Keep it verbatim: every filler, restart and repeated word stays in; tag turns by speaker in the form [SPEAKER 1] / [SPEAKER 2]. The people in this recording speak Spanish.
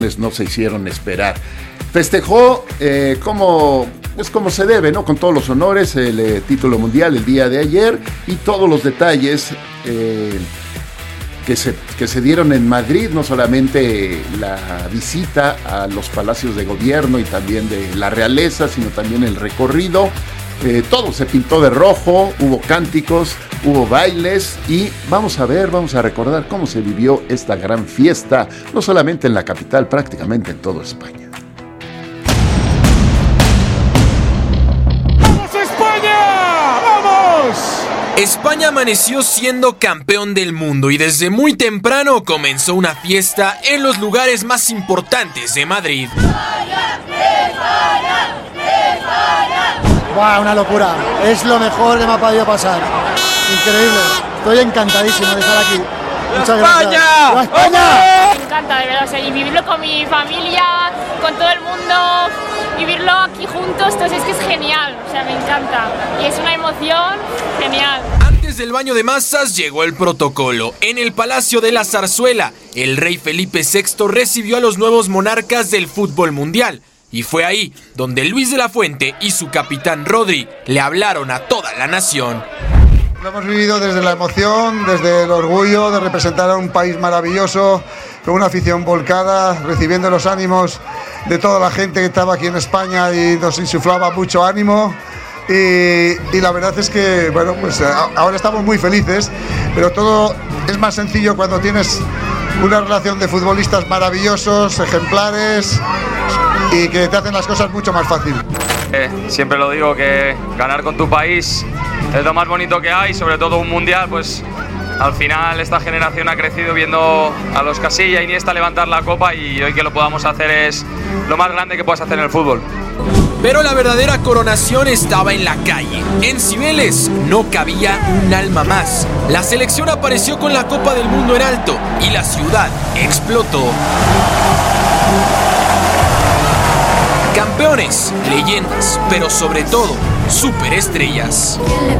[SPEAKER 1] No se hicieron esperar. Festejó eh, como, pues como se debe, ¿no? Con todos los honores, el eh, título mundial el día de ayer y todos los detalles eh, que, se, que se dieron en Madrid, no solamente la visita a los palacios de gobierno y también de la realeza, sino también el recorrido. Eh, todo se pintó de rojo, hubo cánticos, hubo bailes y vamos a ver, vamos a recordar cómo se vivió esta gran fiesta, no solamente en la capital, prácticamente en toda España.
[SPEAKER 2] ¡Vamos España! ¡Vamos!
[SPEAKER 3] España amaneció siendo campeón del mundo y desde muy temprano comenzó una fiesta en los lugares más importantes de Madrid.
[SPEAKER 4] ¡España! ¡España! ¡España!
[SPEAKER 5] ¡Buah, una locura! Es lo mejor que me ha podido pasar. Increíble. Estoy encantadísimo de estar aquí. Muchas gracias.
[SPEAKER 2] ¡España!
[SPEAKER 5] ¡La España!
[SPEAKER 6] Me encanta, de verdad, o sea, y vivirlo con mi familia, con todo el mundo, vivirlo aquí juntos, entonces es que es genial, o sea, me encanta. Y es una emoción genial.
[SPEAKER 3] Antes del baño de masas llegó el protocolo. En el Palacio de la Zarzuela, el rey Felipe sexto recibió a los nuevos monarcas del fútbol mundial. Y fue ahí donde Luis de la Fuente y su capitán Rodri le hablaron a toda la nación.
[SPEAKER 7] Lo hemos vivido desde la emoción, desde el orgullo de representar a un país maravilloso, con una afición volcada, recibiendo los ánimos de toda la gente que estaba aquí en España y nos insuflaba mucho ánimo. Y, y la verdad es que, bueno, pues ahora estamos muy felices, pero todo es más sencillo cuando tienes una relación de futbolistas maravillosos, ejemplares, y que te hacen las cosas mucho más fácil.
[SPEAKER 8] Eh, siempre lo digo, que ganar con tu país es lo más bonito que hay, sobre todo un mundial, pues al final esta generación ha crecido viendo a los Casilla y Iniesta levantar la copa y hoy que lo podamos hacer es lo más grande que puedes hacer en el fútbol.
[SPEAKER 3] Pero la verdadera coronación estaba en la calle. En Cibeles no cabía un alma más. La selección apareció con la Copa del Mundo en alto y la ciudad explotó. Campeones, leyendas, pero sobre todo, superestrellas.